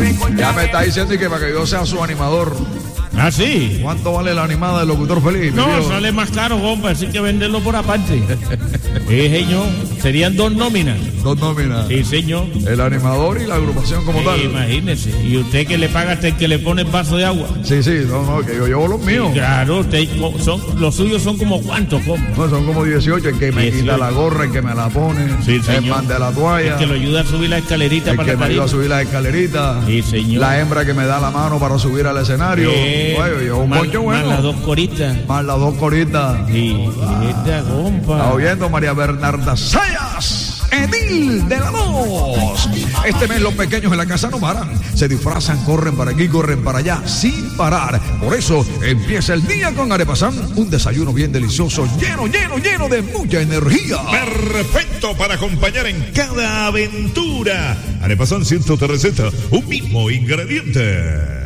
Ya me está diciendo que para que yo sea su animador. ¿Ah, sí? ¿Cuánto vale la animada del locutor feliz? No, sale más caro, compa, así que venderlo por aparte. Sí, señor. Serían 2 nóminas. 2 nóminas. Sí, señor. El animador y la agrupación como tal. Imagínese. ¿Y usted que le paga hasta el que le pone el vaso de agua? Sí, no, que yo llevo los míos. Sí, claro, los suyos son como ¿cuántos, compa? No, son como 18, el que me 18. quita la gorra, el que me la pone, Sí, el señor. mande la toalla, El que lo ayuda a subir la escalerita el para que la me ayuda a tarima. subir las escaleritas, Sí, señor. la hembra que me da la mano para subir al escenario. Oye, un poncho bueno. Más las 2 coritas. Más las 2 coritas. Sí, esta compa. Está oyendo María Bernarda Sayas, edil de la 2. Este mes los pequeños en la casa no paran. Se disfrazan, corren para aquí, corren para allá, sin parar. Por eso empieza el día con Arepasán. Un desayuno bien delicioso, lleno de mucha energía. Perfecto para acompañar en cada aventura. Arepasán 100 recetas, un mismo ingrediente.